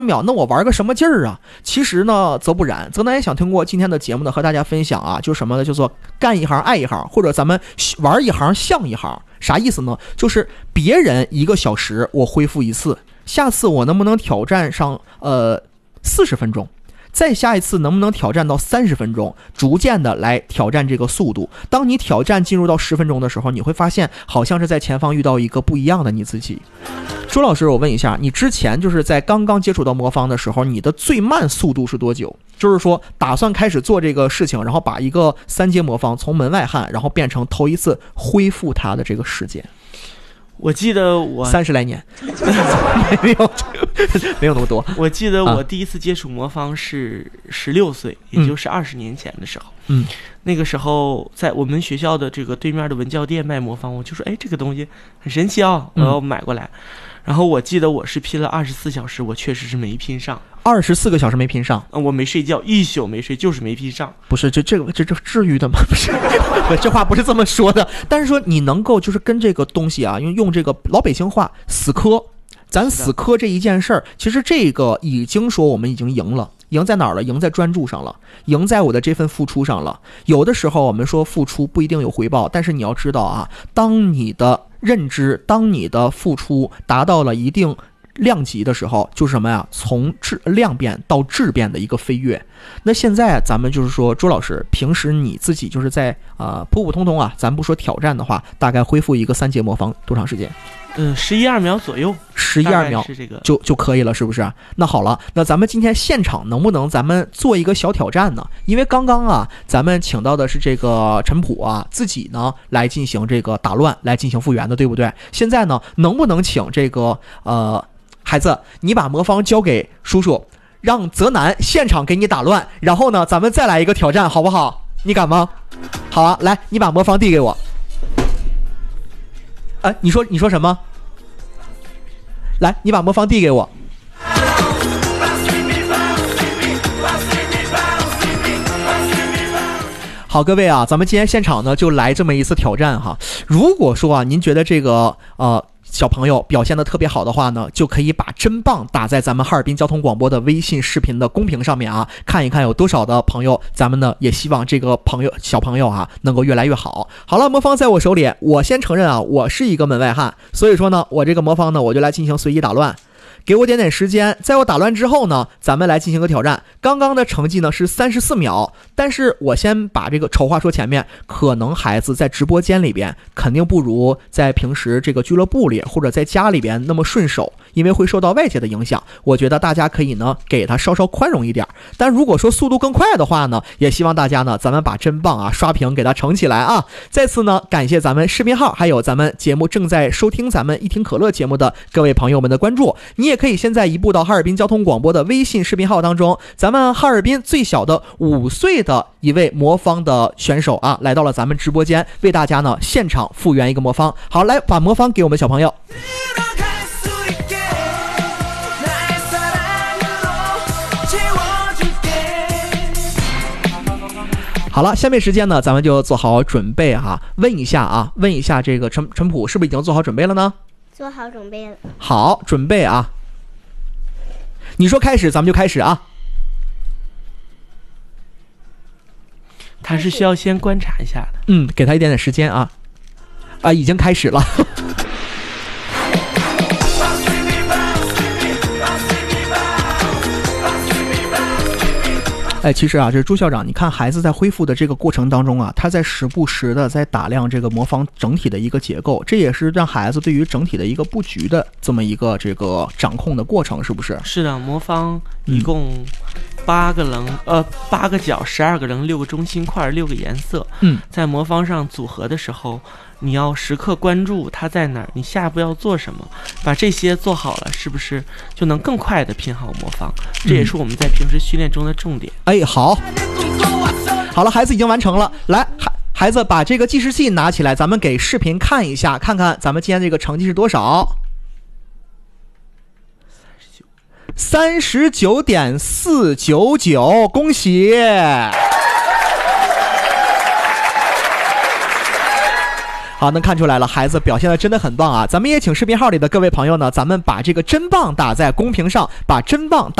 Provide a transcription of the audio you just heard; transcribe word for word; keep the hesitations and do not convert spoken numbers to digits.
秒，那我玩个什么劲儿啊？其实呢，则不然。泽南也想通过今天的节目呢，和大家分享啊，就什么呢？叫做干一行爱一行，或者咱们玩一行像一行。啥意思呢？就是别人一个小时我恢复一次，下次我能不能挑战上呃四十分钟？再下一次能不能挑战到三十分钟，逐渐的来挑战这个速度。当你挑战进入到十分钟的时候，你会发现好像是在前方遇到一个不一样的你自己。朱老师，我问一下，你之前就是在刚刚接触到魔方的时候，你的最慢速度是多久？就是说打算开始做这个事情，然后把一个三阶魔方从门外汉然后变成头一次恢复它的这个时间。 我记得我三十来年没有没有那么多。 我记得我第一次接触魔方是十六岁、嗯、也就是二十年前的时候。 嗯， 那个时候在我们学校的这个对面的文教店卖魔方，我就说哎，这个东西很神奇啊，我要买过来、嗯、然后我记得我是拼了二十四小时，我确实是没拼上。 二十四个小时没拼上、 嗯、我没睡觉，一宿没睡，就是没拼上。 不是这这个这这至于的吗？不是这话不是这么说的。但是说你能够就是跟这个东西啊，用用这个老北京话死磕，咱死磕这一件事儿，其实这个已经说我们已经赢了。赢在哪儿了？赢在专注上了，赢在我的这份付出上了。有的时候我们说付出不一定有回报，但是你要知道啊，当你的认知，当你的付出达到了一定量级的时候，就是什么呀？从质量变到质变的一个飞跃。那现在咱们就是说，朱老师，平时你自己就是在啊、呃、普普通通啊，咱不说挑战的话，大概恢复一个三阶魔方多长时间？ 嗯，十一二秒左右， 十一二秒是这个就就可以了，是不是？那好了，那咱们今天现场能不能咱们做一个小挑战呢？因为刚刚啊，咱们请到的是这个陈普啊，自己呢来进行这个打乱，来进行复原的，对不对？现在呢，能不能请这个呃孩子，你把魔方交给叔叔，让泽南现场给你打乱，然后呢，咱们再来一个挑战，好不好？你敢吗？好啊，来，你把魔方递给我。哎，你说你说什么？来，你把魔方递给我。好，各位啊，咱们今天现场呢就来这么一次挑战哈。如果说啊，您觉得这个呃小朋友表现得特别好的话呢，就可以把真棒打在咱们哈尔滨交通广播的微信视频的公屏上面啊，看一看有多少的朋友，咱们呢也希望这个朋友小朋友啊能够越来越好。好了，魔方在我手里，我先承认啊，我是一个门外汉，所以说呢，我这个魔方呢我就来进行随意打乱。给我点点时间，在我打乱之后呢，咱们来进行个挑战。刚刚的成绩呢是三十四秒，但是我先把这个丑话说前面，可能孩子在直播间里边肯定不如在平时这个俱乐部里或者在家里边那么顺手，因为会受到外界的影响。我觉得大家可以呢给他稍稍宽容一点，但如果说速度更快的话呢，也希望大家呢咱们把真棒啊刷屏给他盛起来啊！再次呢感谢咱们视频号还有咱们节目正在收听咱们一听可乐节目的各位朋友们的关注。你也可以现在移步到哈尔滨交通广播的微信视频号当中，咱们哈尔滨最小的五岁的一位魔方的选手啊，来到了咱们直播间，为大家呢现场复原一个魔方。好，来把魔方给我们小朋友。好了，下面时间呢，咱们就做好准备哈、啊。问一下啊，问一下这个陈陈普是不是已经做好准备了呢？ 做好准备了。 好，准备啊！你说开始，咱们就开始啊。 他是需要先观察一下的。 嗯，给他一点点时间啊。啊，已经开始了。哎，其实啊，这是朱校长，你看孩子在恢复的这个过程当中啊，他在时不时的在打量这个魔方整体的一个结构，这也是让孩子对于整体的一个布局的这么一个这个掌控的过程，是不是？是的，魔方一共八个棱、嗯、呃八个角，十二个棱，六个中心块，六个颜色。嗯，在魔方上组合的时候，你要时刻关注它在哪儿，你下一步要做什么，把这些做好了，是不是就能更快的拼好魔方？这也是我们在平时训练中的重点。 哎，好，好了，孩子已经完成了。来，孩孩子把这个计时器拿起来，咱们给视频看一下，看看咱们今天这个成绩是多少。三十九点四九九，恭喜！ 好，能看出来了，孩子表现的真的很棒啊！咱们也请视频号里的各位朋友呢，咱们把这个真棒打在公屏上，把真棒打